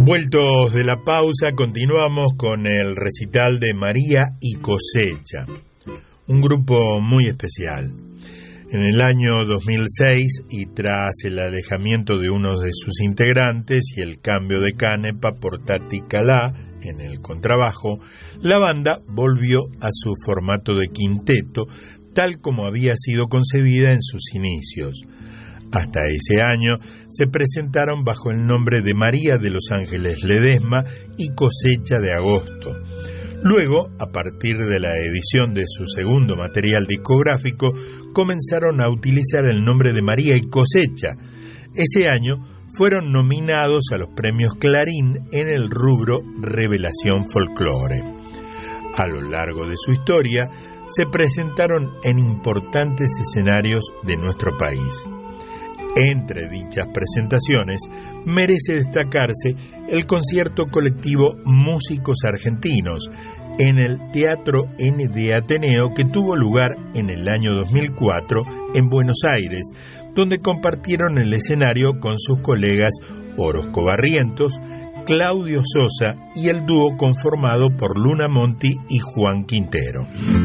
Vueltos de la pausa, continuamos con el recital de María y Cosecha, un grupo muy especial. En el año 2006, y tras el alejamiento de uno de sus integrantes y el cambio de Canepa por Tati Calá en el contrabajo, la banda volvió a su formato de quinteto, tal como había sido concebida en sus inicios. Hasta ese año se presentaron bajo el nombre de María de los Ángeles Ledesma y Cosecha de Agosto. Luego, a partir de la edición de su segundo material discográfico, comenzaron a utilizar el nombre de María y Cosecha. Ese año fueron nominados a los premios Clarín en el rubro Revelación Folclore. A lo largo de su historia, se presentaron en importantes escenarios de nuestro país. Entre dichas presentaciones, merece destacarse el concierto colectivo Músicos Argentinos en el Teatro N de Ateneo, que tuvo lugar en el año 2004 en Buenos Aires, donde compartieron el escenario con sus colegas Orozco Barrientos, Claudio Sosa y el dúo conformado por Luna Monti y Juan Quintero.